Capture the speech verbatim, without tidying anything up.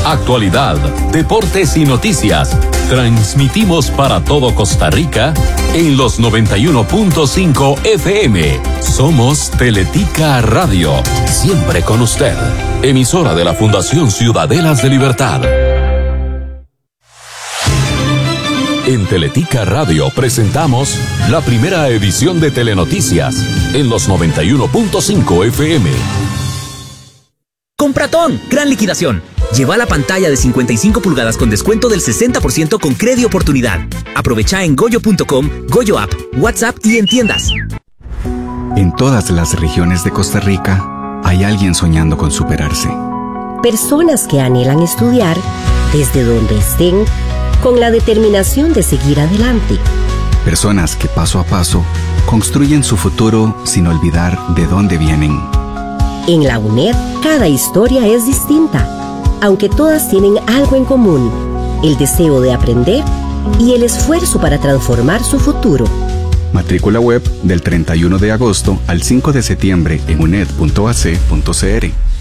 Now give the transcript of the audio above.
actualidad, deportes y noticias. Transmitimos para todo Costa Rica en los noventa y uno punto cinco F M. Somos Teletica Radio, siempre con usted. Emisora de la Fundación Ciudadelas de Libertad. En Teletica Radio presentamos la primera edición de Telenoticias en los noventa y uno punto cinco F M. Compratón, gran liquidación. Lleva la pantalla de cincuenta y cinco pulgadas con descuento del sesenta por ciento con Credi Oportunidad. Aprovecha en goyo punto com, Goyo App, WhatsApp y en tiendas. En todas las regiones de Costa Rica hay alguien soñando con superarse. Personas que anhelan estudiar desde donde estén con la determinación de seguir adelante. Personas que paso a paso construyen su futuro sin olvidar de dónde vienen. En la UNED, cada historia es distinta, aunque todas tienen algo en común: el deseo de aprender y el esfuerzo para transformar su futuro. Matrícula web del treinta y uno de agosto al cinco de septiembre en uned punto a c punto c r.